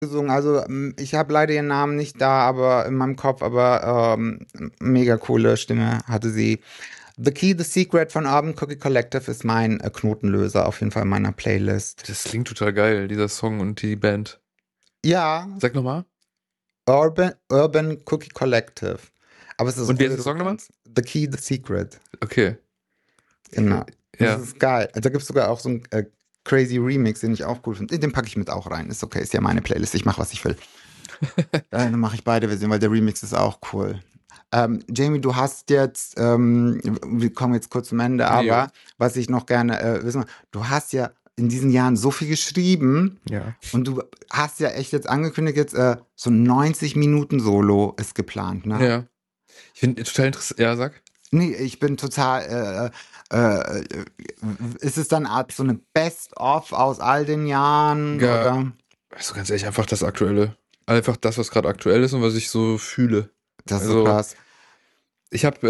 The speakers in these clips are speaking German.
gesungen. Also ich habe leider ihren Namen nicht da, aber in meinem Kopf, aber mega coole Stimme hatte sie. The Key, The Secret von Urban Cookie Collective ist mein Knotenlöser auf jeden Fall in meiner Playlist. Das klingt total geil, dieser Song und die Band. Ja, Sag nochmal. Urban Cookie Collective. Aber es ist Und wie heißt der Song nochmal? Eurotanz. The Key, The Secret. Okay. Genau. Das Ja. ist geil. Da gibt es sogar auch so einen crazy Remix, den ich auch cool finde. Den packe ich mit auch rein. Ist okay, ist ja meine Playlist. Ich mache, was ich will. Dann mache ich beide Versionen, weil der Remix ist auch cool. Jamie, du hast jetzt, wir kommen jetzt kurz zum Ende, Jo. aber was ich noch gerne wissen, du hast ja in diesen Jahren so viel geschrieben Ja. und du hast ja echt jetzt angekündigt, jetzt so 90 Minuten Solo ist geplant, ne? Ja. Ich finde total interessant. Ja, sag. Nee, ich bin total, ist es dann Art so eine Best-of aus all den Jahren Ja. oder? Also ganz ehrlich, einfach das Aktuelle. Einfach das, was gerade aktuell ist und was ich so fühle. Das ist so Also, krass. ich habe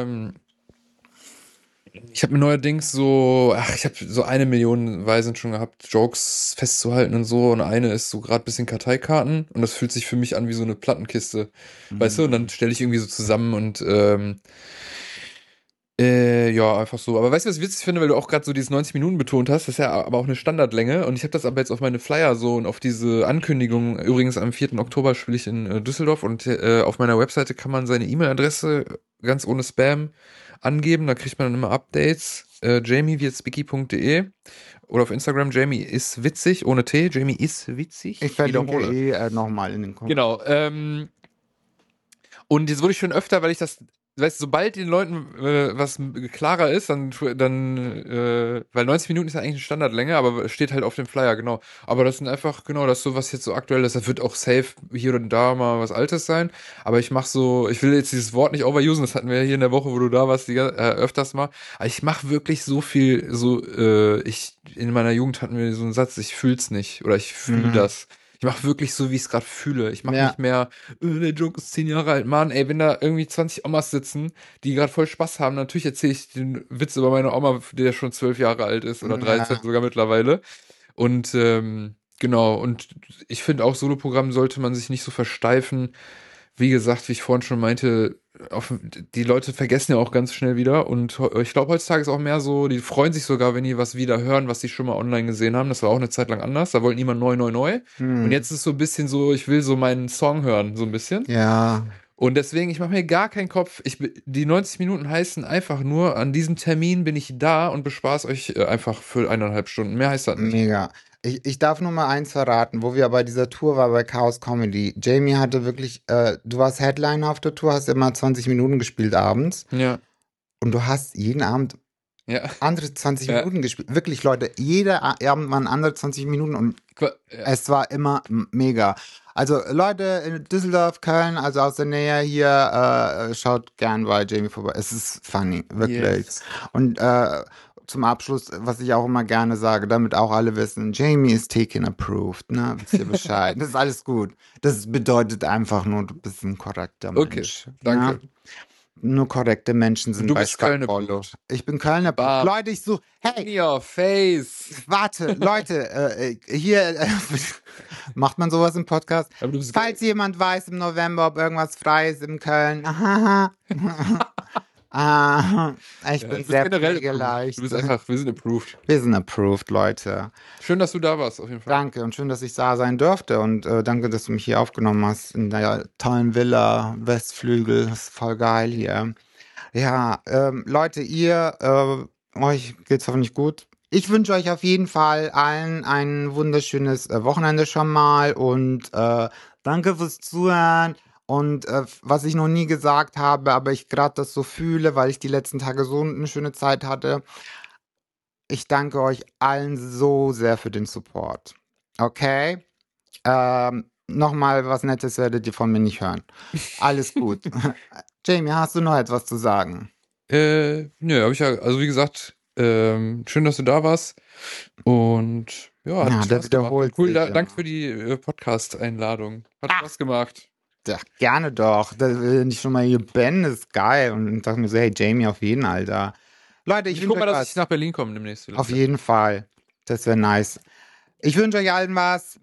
ich habe mir neuerdings so, ich habe so 1 Million Weisen schon gehabt, Jokes festzuhalten und so. Und eine ist so gerade bisschen Karteikarten. Und das fühlt sich für mich an wie so eine Plattenkiste. Weißt du? Und dann Mhm. stelle ich irgendwie so zusammen und ja, einfach so. Aber weißt du, was ich witzig finde, weil du auch gerade so dieses 90 Minuten betont hast, das ist ja aber auch eine Standardlänge. Und ich habe das aber jetzt auf meine Flyer so und auf diese Ankündigung. Übrigens am 4. Oktober spiele ich in Düsseldorf und auf meiner Webseite kann man seine E-Mail-Adresse ganz ohne Spam angeben. Da kriegt man dann immer Updates. jamie@spicky.de oder auf Instagram Jamie ist witzig, ohne T. Jamie ist witzig. Ich Ich verlinke wiederhole. nochmal in den Kommentaren. Genau. Und jetzt wurde ich schon öfter, weil ich das, weißt du, sobald den Leuten was klarer ist, weil 90 Minuten ist ja eigentlich eine Standardlänge, aber steht halt auf dem Flyer, genau. Aber das sind einfach, genau, das ist so, was jetzt so aktuell ist. Das wird auch safe hier und da mal was Altes sein. Aber ich mach so, ich will jetzt dieses Wort nicht overusen, das hatten wir ja hier in der Woche, wo du da warst, öfters mal. Aber ich mach wirklich so viel, in meiner Jugend hatten wir so einen Satz, ich fühl's nicht oder ich fühle Mhm. das. Ich mache wirklich so, wie ich es gerade fühle. Ich mache Ja, nicht mehr, der Joke ist 10 Jahre alt. Mann, ey, wenn da irgendwie 20 Omas sitzen, die gerade voll Spaß haben, natürlich erzähle ich den Witz über meine Oma, der schon 12 Jahre alt ist oder 13 ja, sogar mittlerweile. Und genau, und ich finde auch, Soloprogramm sollte man sich nicht so versteifen. Wie gesagt, wie ich vorhin schon meinte, die Leute vergessen ja auch ganz schnell wieder. Und ich glaube, heutzutage ist auch mehr so, die freuen sich sogar, wenn die was wieder hören, was sie schon mal online gesehen haben. Das war auch eine Zeit lang anders. Da wollten niemand neu, neu, neu. Und mhm. jetzt ist es so ein bisschen so, ich will so meinen Song hören, so ein bisschen. Ja, Und deswegen, ich mache mir gar keinen Kopf. Die 90 Minuten heißen einfach nur, an diesem Termin bin ich da und bespaß euch einfach für 1,5 Stunden. Mehr heißt das nicht. mega. Ich darf nur mal eins verraten, wo wir bei dieser Tour waren bei Chaos Comedy. Jamie hatte wirklich, du warst Headliner auf der Tour, hast immer 20 Minuten gespielt abends Ja, und du hast jeden Abend ja, andere 20 ja. Minuten gespielt. Wirklich, Leute, jeder Abend waren andere 20 Minuten und Ja. es war immer mega. Also Leute in Düsseldorf, Köln, also aus der Nähe hier, schaut gern bei Jamie vorbei. Es ist funny, wirklich. Yes. Und zum Abschluss, was ich auch immer gerne sage, damit auch alle wissen, Jamie ist taken approved, ne? Wisst ihr Bescheid? Das ist alles gut. Das bedeutet einfach nur, du bist ein korrekter Okay, Mensch. Ja? danke. Nur korrekte Menschen Und sind du bei bist Köln Struck. approved. Ich bin Köln approved. Bam. Leute, ich so, In hey, your face. warte, Leute, hier macht man sowas im Podcast. Aber du bist Falls geil. jemand weiß im November, ob irgendwas frei ist in Köln, ich Ja, bin du bist sehr generell approved. Du pflegeleicht. bist einfach, wir sind approved. Wir sind approved, Leute. Schön, dass du da warst, auf jeden Fall. Danke und schön, dass ich da sein durfte und danke, dass du mich hier aufgenommen hast in der tollen Villa Westflügel. Das ist voll geil hier. Ja, Leute, euch geht's hoffentlich gut. Ich wünsche euch auf jeden Fall allen ein wunderschönes Wochenende schon mal und danke fürs Zuhören. Und was ich noch nie gesagt habe, aber ich gerade das so fühle, weil ich die letzten Tage so eine schöne Zeit hatte. Ich danke euch allen so sehr für den Support. Okay? Nochmal was Nettes werdet ihr von mir nicht hören. Alles gut. Jamie, hast du noch etwas zu sagen? Nö, habe ich ja, also wie gesagt, schön, dass du da warst. Und ja, hat Ja, der Spaß gemacht. Und wiederholt cool, sich danke immer. für die Podcast-Einladung. Hat Ah, Spaß gemacht. ja, gerne doch. Wenn ich schon mal hier bin, ist geil. Und ich dachte mir so, hey, Jamie, auf jeden, Alter. Leute, Und ich ich guck wünsche mal, euch dass ich was. nach Berlin komme demnächst Auf vielleicht. jeden Fall. Das wäre nice. Ich wünsche euch allen was.